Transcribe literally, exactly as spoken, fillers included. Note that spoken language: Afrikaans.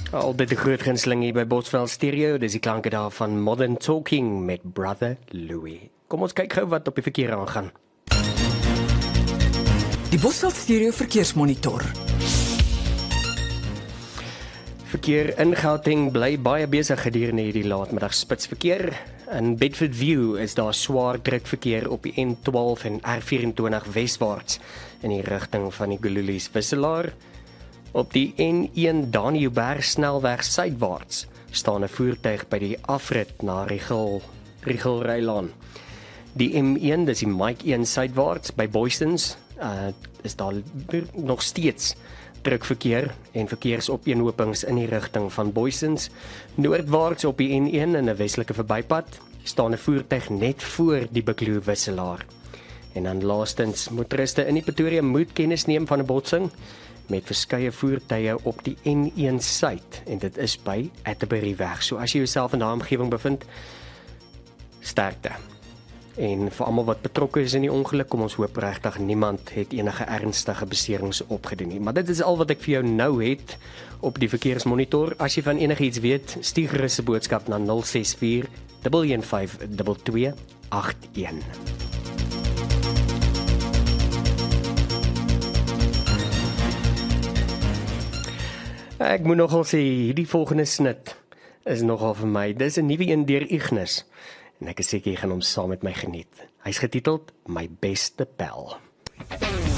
Altyd 'n groot gunsteling hier by Bosveld Stereo, dis die klanke daar van Modern Talking met Brother Louis. Kom ons kyk gou wat op die verkeer aangaan. Die Bosveld Stereo verkeersmonitor. Verkeer in Gauteng bly baie besig gedurende hierdie laatmiddag spitsverkeer. In Bedford View is daar swaar drukverkeer op die N twaalf en R vyf-en-twintig weswaarts in die rigting van die Gululies wisselaar. Op die N een Daniëberg snelweg suidwaarts staan 'n voertuig by die afrit na Rigel Rigelrylaan. Die M een, dis die Mike een suidwaarts by Boystons, uh, is daar nog steeds drukverkeer en verkeersopeenhopings in die rigting van Boystons. Noordwaarts op die N een in 'n westelike verbypad staan 'n voertuig net voor die Bekloo wisselaar. En dan laastens, motoriste in die Pretoria moet kennis neem van 'n botsing met verskeie voertuie op die N een suid en dit is by Atterbury-weg. So as jy jouself in daardie omgewing bevind, sterkte. En vir almal wat betrokke is in die ongeluk, kom ons hoop regtig niemand het enige ernstige beserings opgedoen nie. Maar dit is al wat ek vir jou nou het op die verkeersmonitor. As jy van enigiets weet, stuur gerus 'n boodskap na nul ses vier, een een vyf, twee twee agt een. Ek moet nogal sê, hierdie volgende snit is nogal vir my. Dis 'n nuwe een deur Ignis. En ek is seker jy gaan hom saam met my geniet. Hy's getiteld My Beste Pel.